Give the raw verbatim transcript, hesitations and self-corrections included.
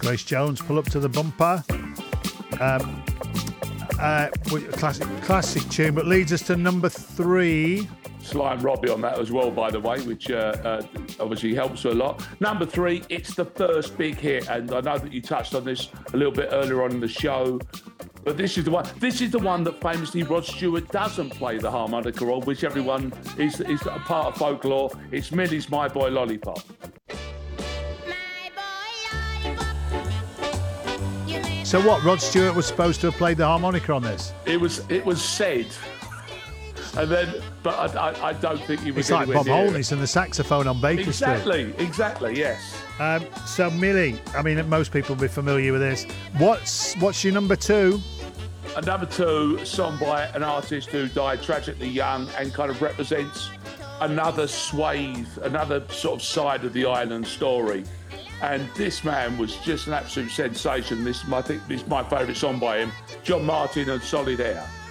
Grace Jones, Pull Up to the Bumper. Um, uh, classic, classic tune, but leads us to number three. Sly and Robbie on that as well, by the way, which uh, uh, obviously helps a lot. Number three, it's the first big hit, and I know that you touched on this a little bit earlier on in the show, but this is the one. This is the one that famously Rod Stewart doesn't play the harmonica on, which everyone is is a part of folklore. It's Millie's My Boy Lollipop. So what? Rod Stewart was supposed to have played the harmonica on this? It was. It was said. And then, but I, I, I don't think he was. It's like Bob near Holness and the saxophone on Baker exactly, Street. Exactly, exactly, yes. Um, so Millie, I mean, most people will be familiar with this. What's what's your number two? A number two, song by an artist who died tragically young and kind of represents another swathe, another sort of side of the island story. And this man was just an absolute sensation. This, I think, this is my favourite song by him, John Martin and Solid Air.